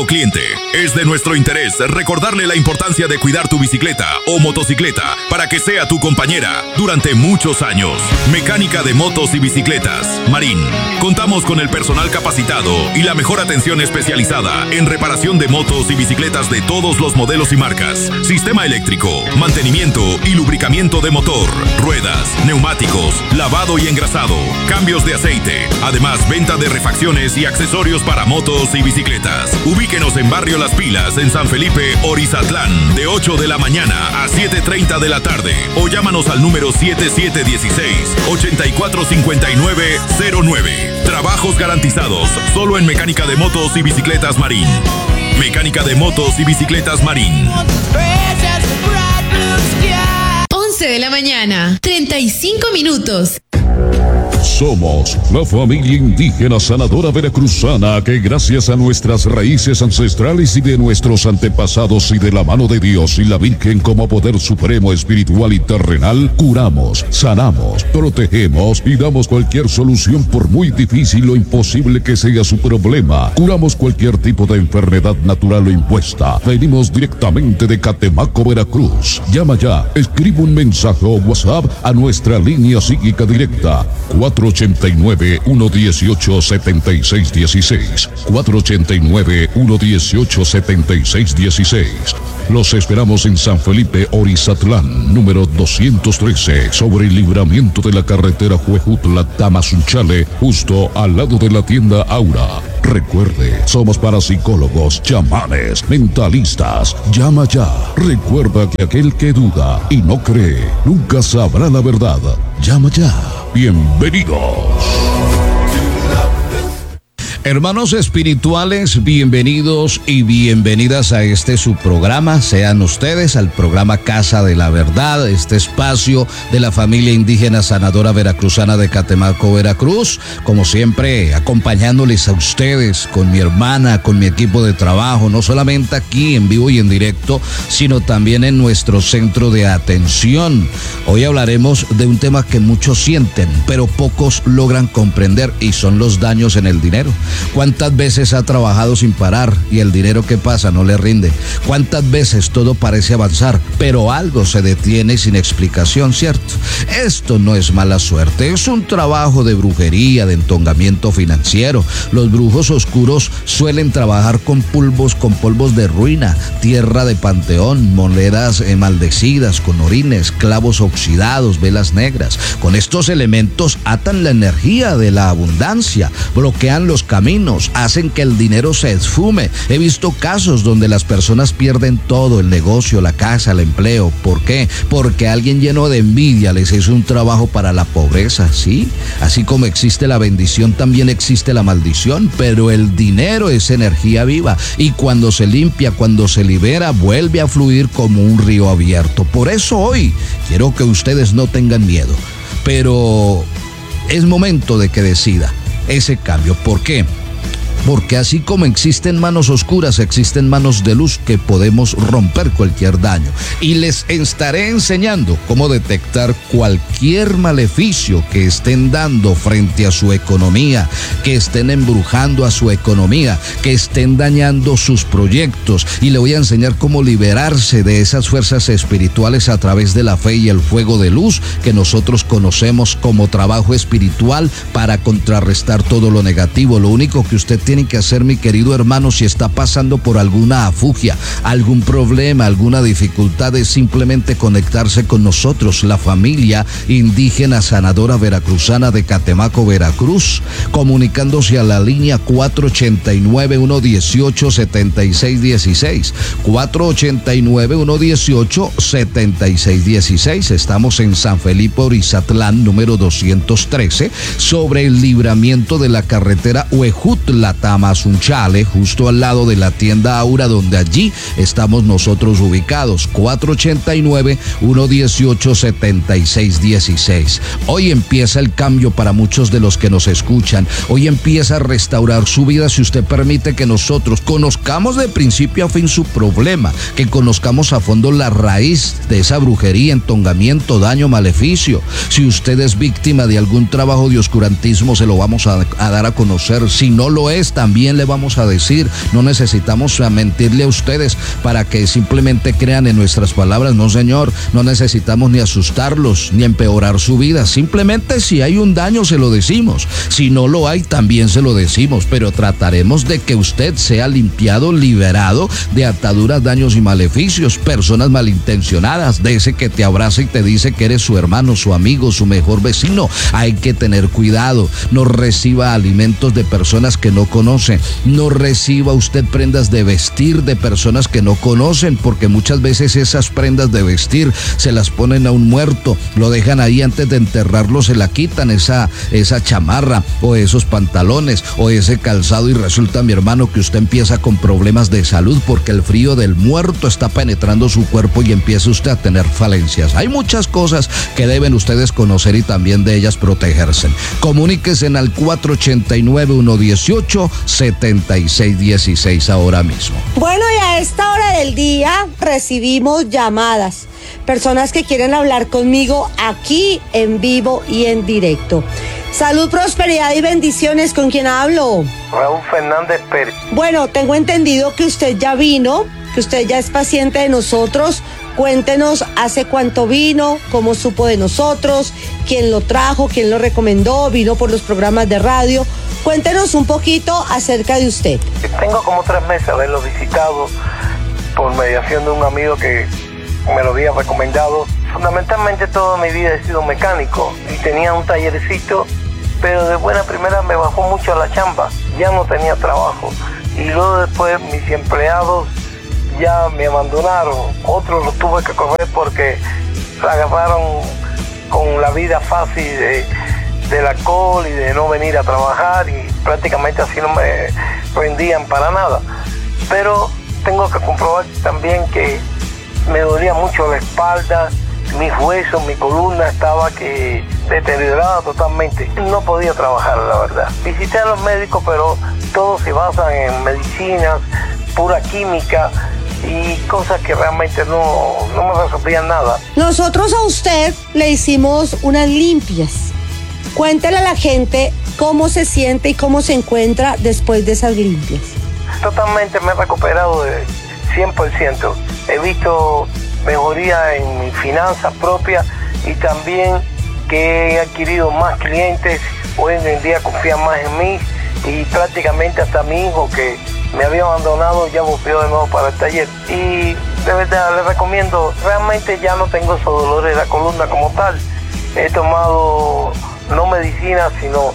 Cliente, es de nuestro interés recordarle la importancia de cuidar tu bicicleta o motocicleta para que sea tu compañera durante muchos años. Mecánica de motos y bicicletas, Marín. Contamos con el personal capacitado y la mejor atención especializada en reparación de motos y bicicletas de todos los modelos y marcas. Sistema eléctrico, mantenimiento y lubricamiento de motor, ruedas, neumáticos, lavado y engrasado, cambios de aceite. Además, venta de refacciones y accesorios para motos y bicicletas. Ubíquenos en Barrio Las Pilas, en San Felipe, Orizatlán, de 8 de la mañana a 7:30 de la tarde. O llámanos al número 7716-845909. Trabajos garantizados, solo en Mecánica de Motos y Bicicletas Marín. Mecánica de Motos y Bicicletas Marín. 11 de la mañana, 35 minutos. Somos la familia indígena sanadora veracruzana que gracias a nuestras raíces ancestrales y de nuestros antepasados y de la mano de Dios y la Virgen como poder supremo espiritual y terrenal, curamos, sanamos, protegemos y damos cualquier solución por muy difícil o imposible que sea su problema. Curamos cualquier tipo de enfermedad natural o impuesta. Venimos directamente de Catemaco, Veracruz. Llama ya, escribe un mensaje o WhatsApp a nuestra línea psíquica directa 489-118-7616. 489-118-7616. Los esperamos en San Felipe, Orizatlán, número 213, sobre el libramiento de la carretera Huejutla-Tamazunchale, justo al lado de la tienda Aura. Recuerde, somos parapsicólogos, chamanes, mentalistas. Llama ya. Recuerda que aquel que duda y no cree, nunca sabrá la verdad. Llama ya. Bienvenidos. Hermanos espirituales, bienvenidos y bienvenidas a este su programa. Sean ustedes al programa Casa de la Verdad, este espacio de la familia indígena sanadora veracruzana de Catemaco, Veracruz. Como siempre, acompañándoles a ustedes con mi hermana, con mi equipo de trabajo, no solamente aquí en vivo y en directo, sino también en nuestro centro de atención. Hoy hablaremos de un tema que muchos sienten, pero pocos logran comprender, y son los daños en el dinero. ¿Cuántas veces ha trabajado sin parar y el dinero que pasa no le rinde? ¿Cuántas veces todo parece avanzar, pero algo se detiene sin explicación, cierto? Esto no es mala suerte, es un trabajo de brujería, de entongamiento financiero. Los brujos oscuros suelen trabajar con polvos de ruina, tierra de panteón, monedas maldecidas, con orines, clavos oxidados, velas negras. Con estos elementos atan la energía de la abundancia, bloquean los caminos, hacen que el dinero se esfume. He visto casos donde las personas pierden todo, el negocio, la casa, el empleo. ¿Por qué? Porque alguien lleno de envidia les hizo un trabajo para la pobreza, ¿sí? Así como existe la bendición, también existe la maldición, pero el dinero es energía viva y cuando se limpia, cuando se libera, vuelve a fluir como un río abierto. Por eso hoy quiero que ustedes no tengan miedo, pero es momento de que decida ese cambio. ¿Por qué? Porque así como existen manos oscuras, existen manos de luz que podemos romper cualquier daño. Y les estaré enseñando cómo detectar cualquier maleficio que estén dando frente a su economía, que estén embrujando a su economía, que estén dañando sus proyectos. Y le voy a enseñar cómo liberarse de esas fuerzas espirituales a través de la fe y el fuego de luz que nosotros conocemos como trabajo espiritual para contrarrestar todo lo negativo. Lo único que usted tiene que hacer, mi querido hermano, si está pasando por alguna afugia, algún problema, alguna dificultad, es simplemente conectarse con nosotros, la familia indígena sanadora veracruzana de Catemaco, Veracruz, comunicándose a la línea 489-118-7616, 489-118-7616. Estamos en San Felipe, Orizatlán, número 213, sobre el libramiento de la carretera Huejutla-Tamazunchale, justo al lado de la tienda Aura, donde allí estamos nosotros ubicados. 489-118-7616. Hoy empieza el cambio para muchos de los que nos escuchan. Hoy empieza a restaurar su vida si usted permite que nosotros conozcamos de principio a fin su problema, que conozcamos a fondo la raíz de esa brujería, entongamiento, daño, maleficio. Si usted es víctima de algún trabajo de oscurantismo, se lo vamos a dar a conocer. Si no lo es, ustedes también le vamos a decir. No necesitamos mentirle a ustedes para que simplemente crean en nuestras palabras. No, señor, no necesitamos ni asustarlos ni empeorar su vida. Simplemente si hay un daño se lo decimos. Si no lo hay también se lo decimos, pero trataremos de que usted sea limpiado, liberado de ataduras, daños y maleficios. Personas malintencionadas, de ese que te abraza y te dice que eres su hermano, su amigo, su mejor vecino. Hay que tener cuidado. No reciba alimentos de personas que no conocen. No reciba usted prendas de vestir de personas que no conocen, porque muchas veces esas prendas de vestir se las ponen a un muerto, lo dejan ahí, antes de enterrarlo se la quitan, esa chamarra o esos pantalones o ese calzado, y resulta, mi hermano, que usted empieza con problemas de salud porque el frío del muerto está penetrando su cuerpo y empieza usted a tener falencias. Hay muchas cosas que deben ustedes conocer y también de ellas protegerse. Comuníquense al 489-118-7616 ahora mismo. Bueno, y a esta hora del día recibimos llamadas. Personas que quieren hablar conmigo aquí en vivo y en directo. Salud, prosperidad y bendiciones. ¿Con quién hablo? Raúl Fernández Pérez. Bueno, tengo entendido que usted ya vino, que usted ya es paciente de nosotros. Cuéntenos hace cuánto vino, cómo supo de nosotros, quién lo trajo, quién lo recomendó, vino por los programas de radio. Cuéntenos un poquito acerca de usted. Tengo como 3 meses de haberlo visitado por mediación de un amigo que me lo había recomendado. Fundamentalmente toda mi vida he sido mecánico y tenía un tallercito, pero de buena primera me bajó mucho la chamba, ya no tenía trabajo, y luego después mis empleados ya me abandonaron. Otros los tuve que correr porque se agarraron con la vida fácil del alcohol y de no venir a trabajar, y prácticamente así no me rendían para nada. Pero tengo que comprobar también que me dolía mucho la espalda, mis huesos, mi columna estaba que deteriorada totalmente. No podía trabajar, la verdad. Visité a los médicos, pero todos se basan en medicinas, pura química y cosas que realmente no me resolvían nada. Nosotros a usted le hicimos unas limpias. Cuéntele a la gente cómo se siente y cómo se encuentra después de esas limpias. Totalmente me he recuperado de 100%. He visto mejoría en mi finanzas propias y también que he adquirido más clientes. Hoy en día confían más en mí y prácticamente hasta mi hijo, que me había abandonado, ya volvió de nuevo para el taller. Y de verdad les recomiendo, realmente ya no tengo esos dolores de la columna como tal. He tomado no medicina, sino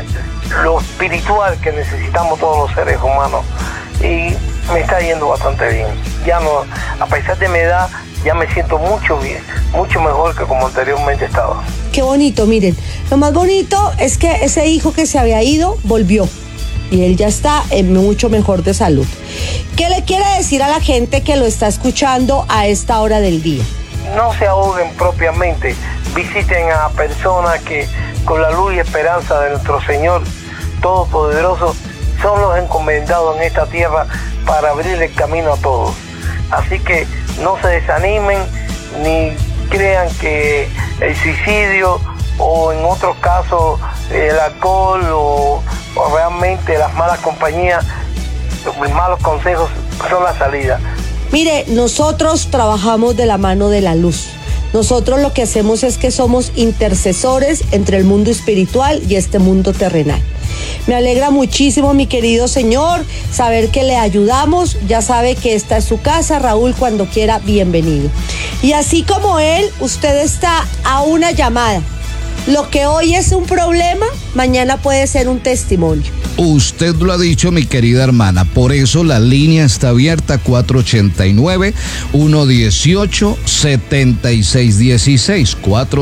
lo espiritual que necesitamos todos los seres humanos. Y me está yendo bastante bien. Ya no, a pesar de mi edad, ya me siento mucho bien, mucho mejor que como anteriormente estaba. Qué bonito, miren. Lo más bonito es que ese hijo que se había ido, volvió. Y él ya está mucho mejor de salud. ¿Qué le quiere decir a la gente que lo está escuchando a esta hora del día? No se ahoguen propiamente. Visiten a personas que con la luz y esperanza de nuestro Señor Todopoderoso son los encomendados en esta tierra para abrir el camino a todos. Así que no se desanimen ni crean que el suicidio o en otros casos el alcohol o realmente las malas compañías, los malos consejos son la salida. Mire, nosotros trabajamos de la mano de la luz. Nosotros lo que hacemos es que somos intercesores entre el mundo espiritual y este mundo terrenal. Me alegra muchísimo, mi querido señor, saber que le ayudamos. Ya sabe que esta es su casa, Raúl, cuando quiera, bienvenido. Y así como él, usted está a una llamada. Lo que hoy es un problema, mañana puede ser un testimonio. Usted lo ha dicho, mi querida hermana. Por eso la línea está abierta, 489-118-7616.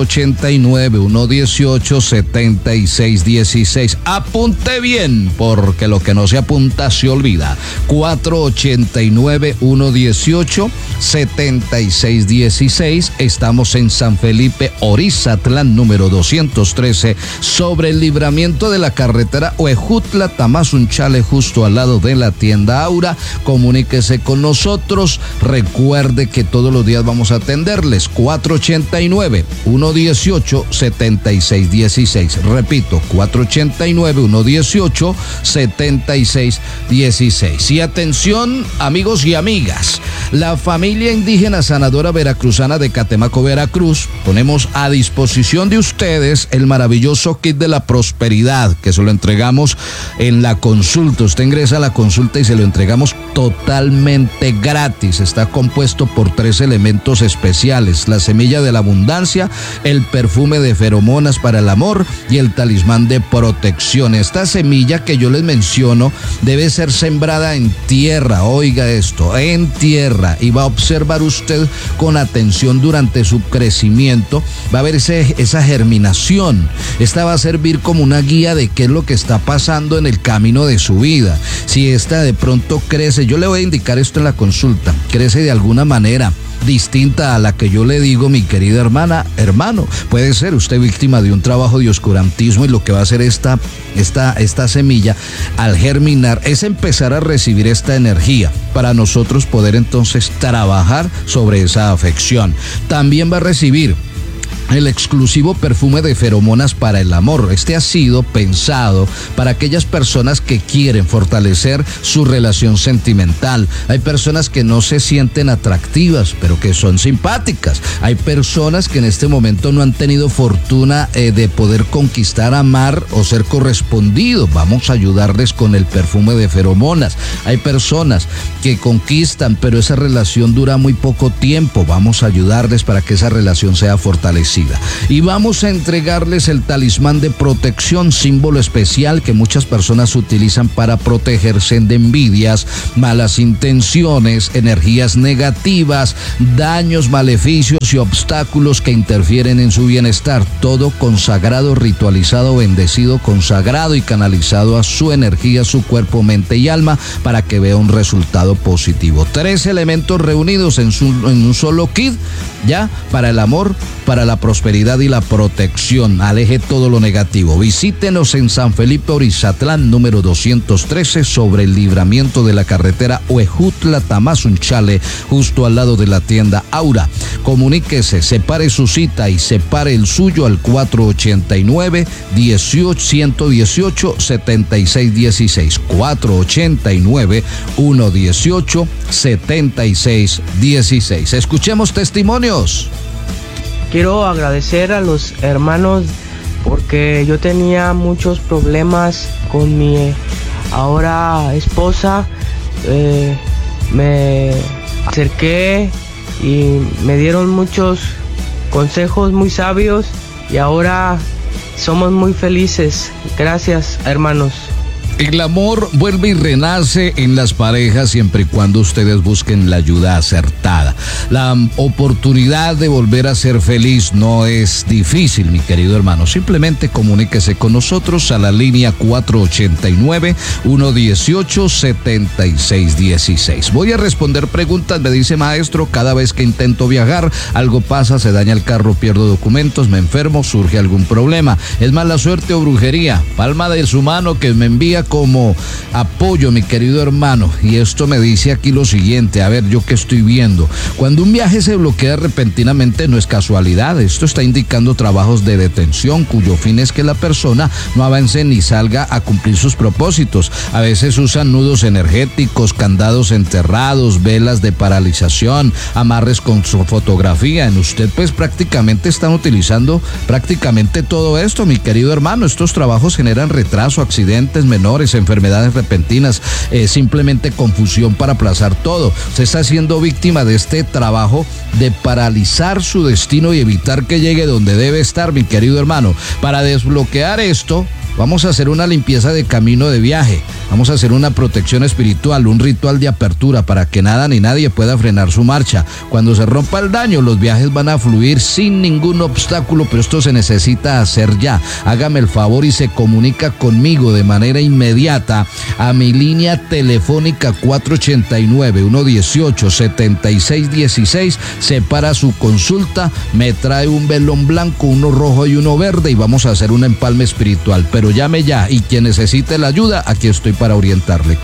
489-118-7616. Apunte bien, porque lo que no se apunta se olvida. 489-118-7616. 7616. Estamos en San Felipe, Orizatlán, número 213, sobre el libramiento de la carretera Huejutla-Tamazunchale, justo al lado de la tienda Aura. Comuníquese con nosotros. Recuerde que todos los días vamos a atenderles. 489-118-7616. Repito, 489-118-7616. Y atención, amigos y amigas, la familia indígena sanadora veracruzana de Catemaco, Veracruz, ponemos a disposición de ustedes el maravilloso kit de la prosperidad, que se lo entregamos en la consulta. Usted ingresa a la consulta y se lo entregamos totalmente gratis. Está compuesto por 3 elementos especiales: la semilla de la abundancia, el perfume de feromonas para el amor y el talismán de protección. Esta semilla que yo les menciono debe ser sembrada en tierra, oiga esto, en tierra, y va a observar usted con atención durante su crecimiento. Va a ver esa germinación. Esta va a servir como una guía de qué es lo que está pasando en el camino de su vida. Si esta de pronto crece, yo le voy a indicar esto en la consulta, crece de alguna manera distinta a la que yo le digo, mi querida hermana, hermano, puede ser usted víctima de un trabajo de oscurantismo, y lo que va a hacer esta semilla al germinar es empezar a recibir esta energía para nosotros poder entonces trabajar sobre esa afección. También va a recibir el exclusivo perfume de feromonas para el amor. Este ha sido pensado para aquellas personas que quieren fortalecer su relación sentimental. Hay personas que no se sienten atractivas, pero que son simpáticas. Hay personas que en este momento no han tenido fortuna de poder conquistar, amar o ser correspondidos. Vamos a ayudarles con el perfume de feromonas. Hay personas que conquistan, pero esa relación dura muy poco tiempo. Vamos a ayudarles para que esa relación sea fortalecida. Y vamos a entregarles el talismán de protección, símbolo especial que muchas personas utilizan para protegerse de envidias, malas intenciones, energías negativas, daños, maleficios y obstáculos que interfieren en su bienestar. Todo consagrado, ritualizado, bendecido, consagrado y canalizado a su energía, su cuerpo, mente y alma, para que vea un resultado positivo. 3 elementos reunidos en un solo kit, ya, para el amor, para la prosperidad y la protección. Aleje todo lo negativo. Visítenos en San Felipe, Orizatlán, número 213, sobre el libramiento de la carretera Huejutla-Tamazunchale, justo al lado de la tienda Aura. Comuníquese, separe su cita y separe el suyo al 489-118-7616. 489-118-7616. Escuchemos testimonios. Quiero agradecer a los hermanos porque yo tenía muchos problemas con mi ahora esposa. Me acerqué y me dieron muchos consejos muy sabios y ahora somos muy felices. Gracias, hermanos. El amor vuelve y renace en las parejas siempre y cuando ustedes busquen la ayuda acertada. La oportunidad de volver a ser feliz no es difícil, mi querido hermano. Simplemente comuníquese con nosotros a la línea 489-118-7616. Voy a responder preguntas. Me dice: maestro, cada vez que intento viajar, algo pasa, se daña el carro, pierdo documentos, me enfermo, surge algún problema. ¿Es mala suerte o brujería? Palma de su mano que me envía como apoyo, mi querido hermano. Y esto me dice aquí lo siguiente: a ver, yo qué estoy viendo. Cuando un viaje se bloquea repentinamente, no es casualidad. Esto está indicando trabajos de detención, cuyo fin es que la persona no avance ni salga a cumplir sus propósitos. A veces usan nudos energéticos, candados enterrados, velas de paralización, amarres con su fotografía. En usted pues prácticamente están utilizando prácticamente todo esto, mi querido hermano. Estos trabajos generan retraso, accidentes menores, enfermedades repentinas, simplemente confusión para aplazar todo. Se está siendo víctima de este trabajo de paralizar su destino y evitar que llegue donde debe estar, mi querido hermano. Para desbloquear esto, vamos a hacer una limpieza de camino de viaje, vamos a hacer una protección espiritual, un ritual de apertura para que nada ni nadie pueda frenar su marcha. Cuando se rompa el daño, los viajes van a fluir sin ningún obstáculo, pero esto se necesita hacer ya. Hágame el favor y se comunica conmigo de manera inmediata a mi línea telefónica 489-118-7616. Separa su consulta, me trae un velón blanco, uno rojo y uno verde y vamos a hacer un empalme espiritual. Pero llame ya y quien necesite la ayuda, aquí estoy para orientarle.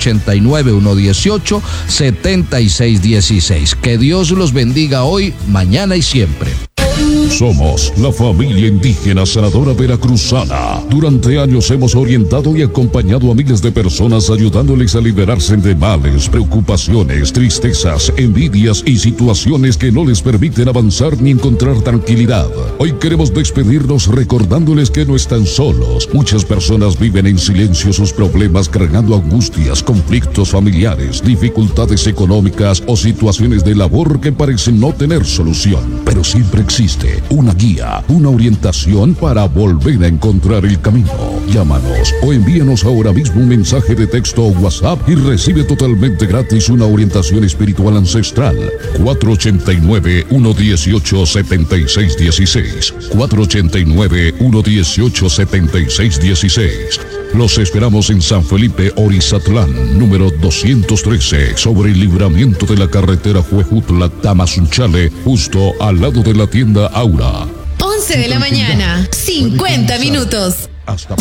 489-118-7616. Que Dios los bendiga hoy, mañana y siempre. Somos la familia indígena sanadora veracruzana. Durante años hemos orientado y acompañado a miles de personas ayudándoles a liberarse de males, preocupaciones, tristezas, envidias y situaciones que no les permiten avanzar ni encontrar tranquilidad. Hoy queremos despedirnos recordándoles que no están solos. Muchas personas viven en silencio sus problemas, cargando angustias, conflictos familiares, dificultades económicas o situaciones de labor que parecen no tener solución. Pero siempre existe una guía, una orientación para volver a encontrar el camino. Llámanos o envíanos ahora mismo un mensaje de texto o WhatsApp y recibe totalmente gratis una orientación espiritual ancestral. 489-118-7616. 489-118-7616. Los esperamos en San Felipe, Orizatlán, número 213, sobre el libramiento de la carretera Huejutla-Tamazunchale, justo al lado de la tienda Aura. 11 de la mañana, 50 minutos. Hasta